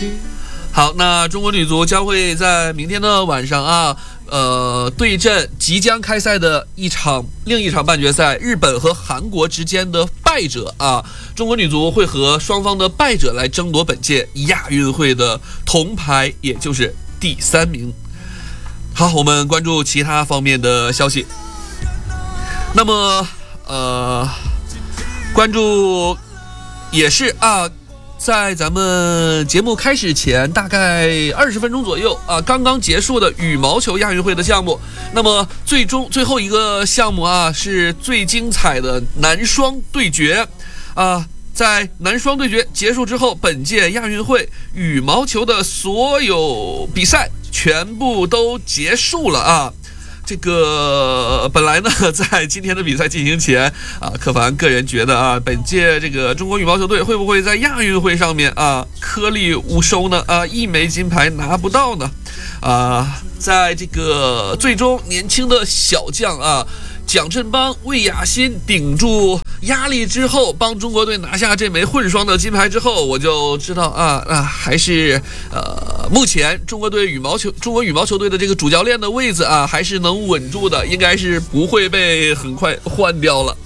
好，那中国女足将会在明天的晚上对阵即将开赛的另一场半决赛，日本和韩国之间的败者中国女足会和双方的败者来争夺本届亚运会的铜牌，也就是第3名。好，我们关注其他方面的消息。那么关注也是在咱们节目开始前大概20分钟左右刚刚结束的羽毛球亚运会的项目。那么最后一个项目是最精彩的男双对决在男双对决结束之后，本届亚运会羽毛球的所有比赛全部都结束了这个本来呢，在今天的比赛进行前柯凡个人觉得本届这个中国羽毛球队会不会在亚运会上面颗粒无收呢？一枚金牌拿不到呢？在这个最终年轻的小将蒋振邦、魏雅欣顶住压力之后，帮中国队拿下这枚混双的金牌之后，我就知道还是目前中国羽毛球队的这个主教练的位子还是能稳住的，应该是不会被很快换掉了。